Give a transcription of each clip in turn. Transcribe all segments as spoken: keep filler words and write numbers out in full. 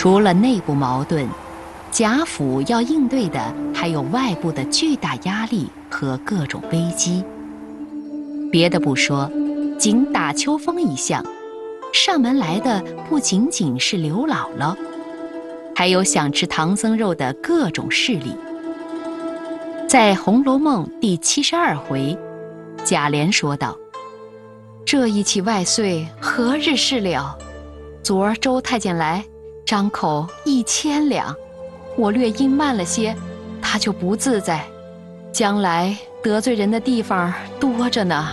除了内部矛盾，贾府要应对的还有外部的巨大压力和各种危机。别的不说，仅打秋风一项，上门来的不仅仅是刘姥姥，还有想吃唐僧肉的各种势力。在《红楼梦》第七十二回，贾琏说道：“这一起万岁何日是了？昨儿周太监来，张口一千两，我略因慢了些，他就不自在，将来得罪人的地方多着呢。”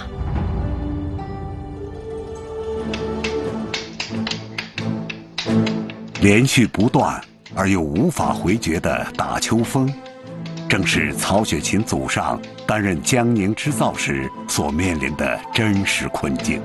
连续不断而又无法回绝的打秋风，正是曹雪芹祖上担任江宁织造时所面临的真实困境。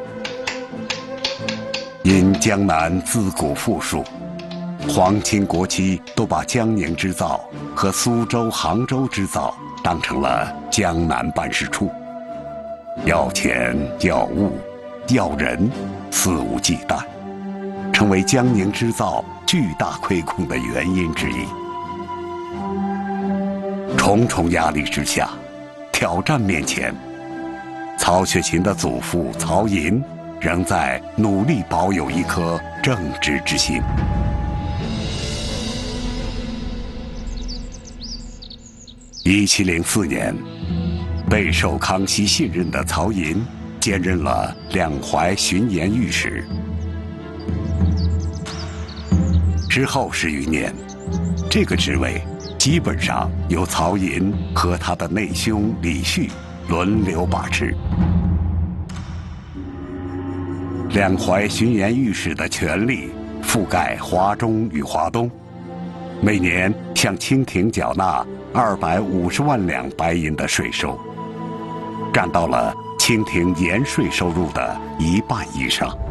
因江南自古富庶，皇亲国戚都把江宁织造和苏州、杭州织造当成了江南办事处，要钱、要物、要人，肆无忌惮，成为江宁织造巨大亏空的原因之一。重重压力之下，挑战面前，曹雪芹的祖父曹寅仍在努力保有一颗正直之心。一七零四年，备受康熙信任的曹寅兼任了两淮巡盐御史。之后十余年，这个职位基本上由曹寅和他的内兄李煦轮流把持。两淮巡盐御史的权力覆盖华中与华东，每年向清廷缴纳二百五十万两白银的税收，占到了清廷盐税收入的一半以上。